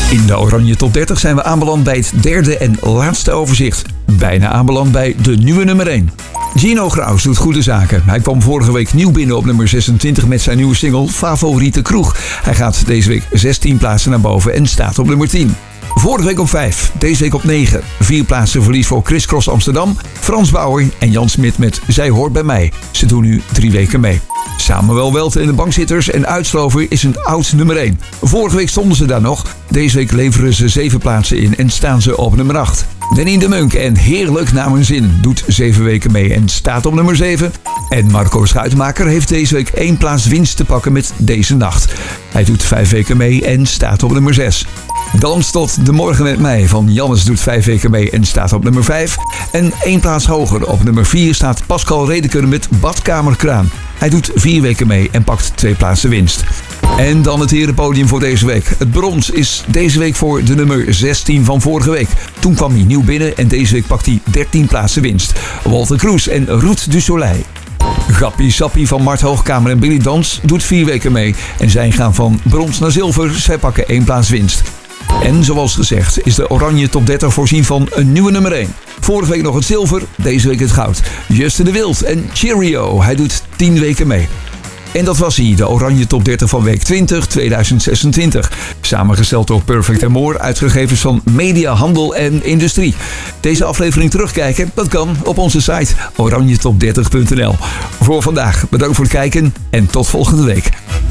In de Oranje Top 30 zijn we aanbeland bij het derde en laatste overzicht. Bijna aanbeland bij de nieuwe nummer 1. Gino Graus doet goede zaken. Hij kwam vorige week nieuw binnen op nummer 26 met zijn nieuwe single Favoriete Kroeg. Hij gaat deze week 16 plaatsen naar boven en staat op nummer 10. Vorige week op 5, deze week op 9. 4 plaatsen verlies voor Chris Cross Amsterdam, Frans Bauer en Jan Smit met Zij hoort bij mij. Ze doen nu 3 weken mee. Samuel Welte in de bankzitters en Uitslover is een oud nummer 1. Vorige week stonden ze daar nog. Deze week leveren ze 7 plaatsen in en staan ze op nummer 8. Danny de Munk en Heerlijk naar mijn zin doet 7 weken mee en staat op nummer 7. En Marco Schuitenmaker heeft deze week 1 plaats winst te pakken met Deze Nacht. Hij doet 5 weken mee en staat op nummer 6. Dans tot de morgen met mij van Jannes doet 5 weken mee en staat op nummer 5. En 1 plaats hoger op nummer 4 staat Pascal Redeker met Badkamerkraan. Hij doet 4 weken mee en pakt 2 plaatsen winst. En dan het herenpodium voor deze week. Het brons is deze week voor de nummer 16 van vorige week. Toen kwam hij nieuw binnen en deze week pakt hij 13 plaatsen winst. Walter Kroes en Roet du Soleil. Gappie Sappie van Mart Hoogkamer en Billy Dans doet 4 weken mee. En zij gaan van brons naar zilver. Zij pakken 1 plaats winst. En zoals gezegd is de Oranje Top 30 voorzien van een nieuwe nummer 1. Vorige week nog het zilver, deze week het goud. Justin de Wild en Cheerio, hij doet 10 weken mee. En dat was hij, de Oranje Top 30 van week 20, 2026. Samengesteld door Perfect & More, uitgegevens van Media, Handel en Industrie. Deze aflevering terugkijken, dat kan op onze site oranjetop30.nl. Voor vandaag bedankt voor het kijken en tot volgende week.